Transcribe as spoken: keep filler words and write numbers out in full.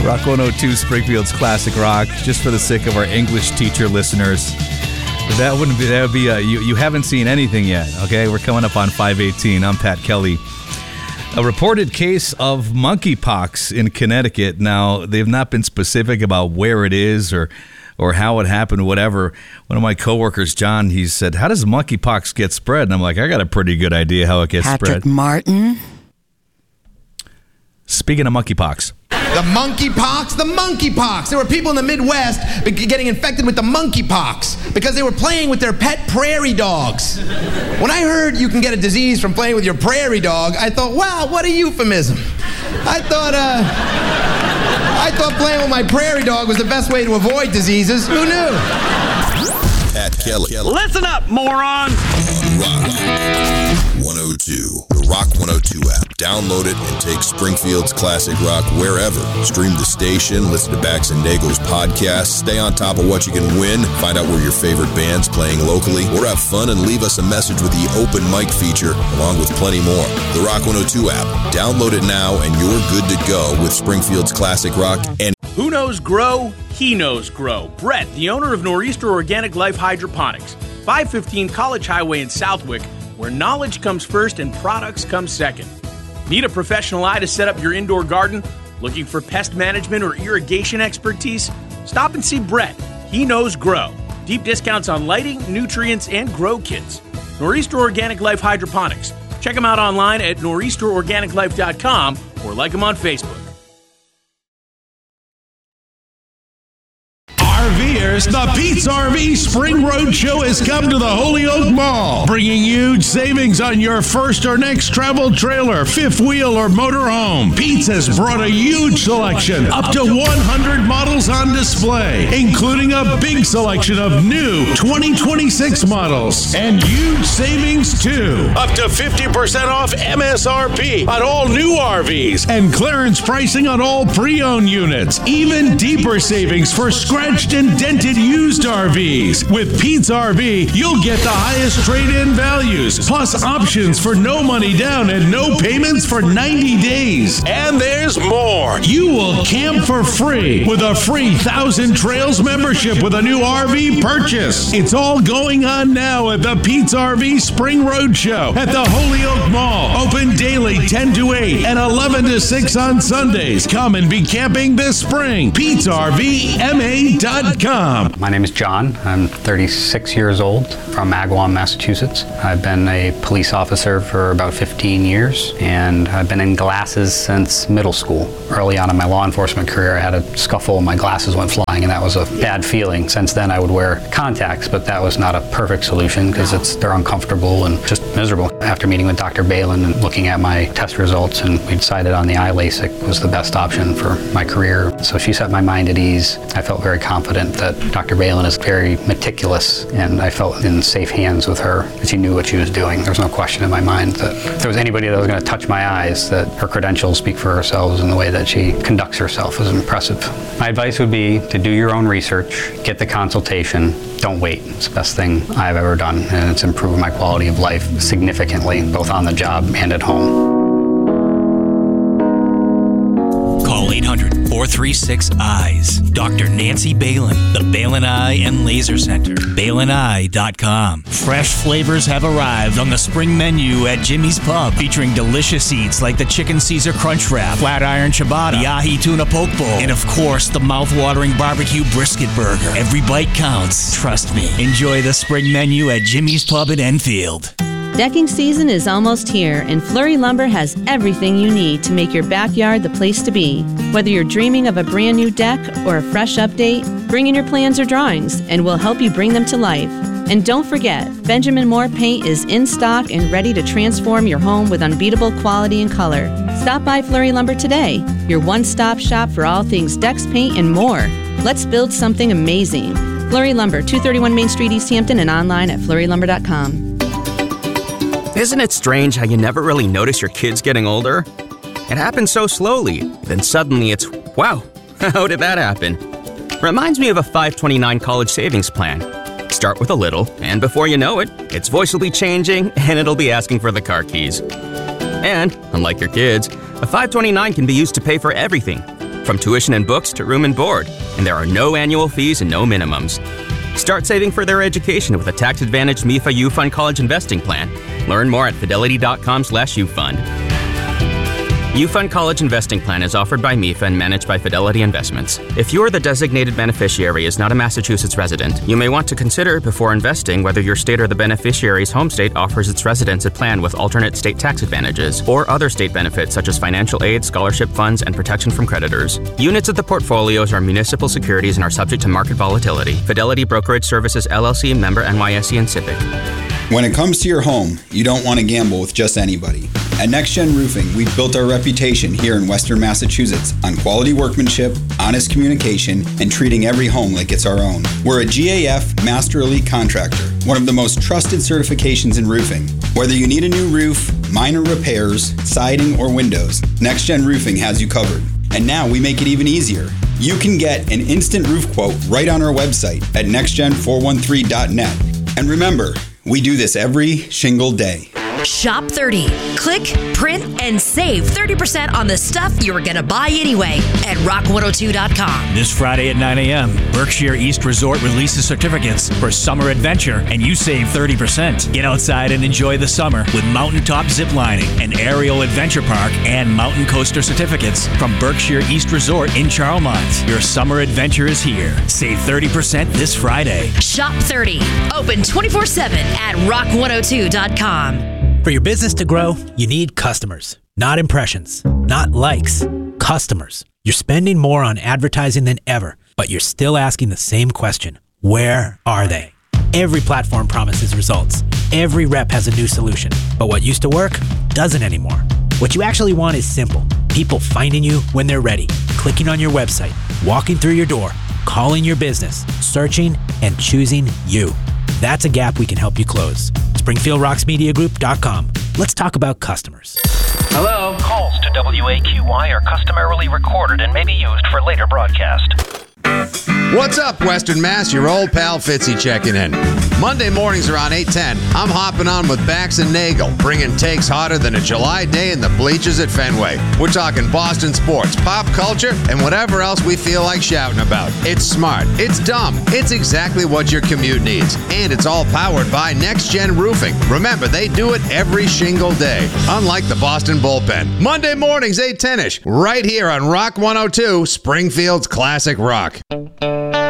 Rock one oh two, Springfield's classic rock, just for the sake of our English teacher listeners. That wouldn't be, that would be, a, you, you haven't seen anything yet, okay? We're coming up on five eighteen. I'm Pat Kelly. A reported case of monkeypox in Connecticut. Now, they've not been specific about where it is or or how it happened, whatever. One of my coworkers, John, he said, how does monkeypox get spread? And I'm like, I got a pretty good idea how it gets Patrick spread. Patrick Martin. Speaking of monkeypox. The monkeypox, the monkeypox. There were people in the Midwest getting infected with the monkeypox because they were playing with their pet prairie dogs. When I heard you can get a disease from playing with your prairie dog, I thought, wow, what a euphemism. I thought, uh, I thought playing with my prairie dog was the best way to avoid diseases. Who knew? Pat Kelly. Listen up, moron! Rock one oh two. The Rock one oh two app. Download it and take Springfield's classic rock wherever. Stream the station, listen to Bax and Nagel's podcast, stay on top of what you can win, find out where your favorite band's playing locally, or have fun and leave us a message with the open mic feature, along with plenty more. The Rock one oh two app. Download it now and you're good to go with Springfield's classic rock. And who knows grow? He knows grow. Brett, the owner of Nor'easter Organic Life Hydroponics, five fifteen College Highway in Southwick, where knowledge comes first and products come second. Need a professional eye to set up your indoor garden? Looking for pest management or irrigation expertise? Stop and see Brett. He knows grow. Deep discounts on lighting, nutrients, and grow kits. Nor'easter Organic Life Hydroponics. Check them out online at nor'easter organic life dot com or like them on Facebook. RVers, the Pete's R V Spring Road Show has come to the Holyoke Mall, bringing huge savings on your first or next travel trailer, fifth wheel, or motorhome. Pete's has brought a huge selection, up to one hundred models on display, including a big selection of new twenty twenty-six models, and huge savings too. Up to fifty percent off M S R P on all new R Vs, and clearance pricing on all pre-owned units. Even deeper savings for scratched and dented used R Vs. With Pete's R V, you'll get the highest trade-in values, plus options for no money down and no payments for ninety days. And there's more. You will camp for free with a free Thousand Trails membership with a new R V purchase. It's all going on now at the Pete's R V Spring Road Show at the Holyoke Mall. Open daily ten to eight and eleven to six on Sundays. Come and be camping this spring. Pete's R V M A dot com. My name is John. I'm thirty-six years old from Agawam, Massachusetts. I've been a police officer for about fifteen years, and I've been in glasses since middle school. Early on in my law enforcement career, I had a scuffle and my glasses went flying, and that was a bad feeling. Since then, I would wear contacts, but that was not a perfect solution because it's they're uncomfortable and just miserable. After meeting with Doctor Balin and looking at my test results, and we decided on the eye LASIK was the best option for my career. So she set my mind at ease. I felt very confident that Doctor Balin is very meticulous, and I felt in safe hands with her. She knew what she was doing. There was no question in my mind that if there was anybody that was going to touch my eyes, that her credentials speak for herself, and the way that she conducts herself is impressive. My advice would be to do your own research, get the consultation, don't wait. It's the best thing I've ever done, and it's improved my quality of life significantly, both on the job and at home. Call eight hundred, four three six, E Y E S. Doctor Nancy Balin, the Balin Eye and Laser Center. balin eye dot com. Fresh flavors have arrived on the spring menu at Jimmy's Pub, featuring delicious eats like the Chicken Caesar Crunch Wrap, Flat Iron Ciabatta, the Ahi Tuna Poke Bowl, and of course, the mouth-watering barbecue brisket burger. Every bite counts. Trust me. Enjoy the spring menu at Jimmy's Pub in Enfield. Decking season is almost here, and Fleury Lumber has everything you need to make your backyard the place to be. Whether you're dreaming of a brand new deck or a fresh update, bring in your plans or drawings, and we'll help you bring them to life. And don't forget, Benjamin Moore paint is in stock and ready to transform your home with unbeatable quality and color. Stop by Fleury Lumber today, your one-stop shop for all things decks, paint, and more. Let's build something amazing. Fleury Lumber, two thirty-one Main Street, East Hampton, and online at fleury lumber dot com. Isn't it strange how you never really notice your kids getting older? It happens so slowly, then suddenly it's, wow, how did that happen? Reminds me of a five twenty-nine college savings plan. Start with a little, and before you know it, its voice will be changing and it'll be asking for the car keys. And, unlike your kids, a five twenty-nine can be used to pay for everything. from tuition and books to room and board. And there are no annual fees and no minimums. Start saving for their education with a tax-advantaged M I F A U-Fund College Investing Plan. Learn more at fidelity.com slash U-Fund. U-Fund College Investing Plan is offered by M I F A and managed by Fidelity Investments. If you or the designated beneficiary is not a Massachusetts resident, you may want to consider before investing whether your state or the beneficiary's home state offers its residents a plan with alternate state tax advantages or other state benefits such as financial aid, scholarship funds, and protection from creditors. Units of the portfolios are municipal securities and are subject to market volatility. Fidelity Brokerage Services, L L C, member N Y S E and SIPC. When it comes to your home, you don't want to gamble with just anybody. At NextGen Roofing, we've built our reputation here in Western Massachusetts on quality workmanship, honest communication, and treating every home like it's our own. We're a G A F Master Elite Contractor, one of the most trusted certifications in roofing. Whether you need a new roof, minor repairs, siding, or windows, NextGen Roofing has you covered. And now we make it even easier. You can get an instant roof quote right on our website at next gen four one three dot net. And remember, we do this every shingle day. Shop thirty. Click, print, and save thirty percent on the stuff you were going to buy anyway at rock one oh two dot com. This Friday at nine a.m., Berkshire East Resort releases certificates for summer adventure, and you save thirty percent. Get outside and enjoy the summer with mountaintop zip lining, an aerial adventure park, and mountain coaster certificates from Berkshire East Resort in Charlemont. Your summer adventure is here. Save thirty percent this Friday. Shop thirty. Open twenty-four seven at rock one oh two dot com. For your business to grow, you need customers, not impressions, not likes, customers. You're spending more on advertising than ever, but you're still asking the same question. Where are they? Every platform promises results. Every rep has a new solution, but what used to work doesn't anymore. What you actually want is simple. People finding you when they're ready, clicking on your website, walking through your door, calling your business, searching, and choosing you. That's a gap we can help you close. Springfield Rocks Media Group dot com. Let's talk about customers. Hello? Calls to W A Q Y are customarily recorded and may be used for later broadcast. What's up, Western Mass? Your old pal Fitzy checking in. Monday mornings around eight ten, I'm hopping on with Bax and Nagel, bringing takes hotter than a July day in the bleachers at Fenway. We're talking Boston sports, pop culture, and whatever else we feel like shouting about. It's smart. It's dumb. It's exactly what your commute needs. And it's all powered by NextGen Roofing. Remember, they do it every shingle day, unlike the Boston Bullpen. Monday mornings, eight ten-ish, right here on Rock one oh two, Springfield's Classic Rock.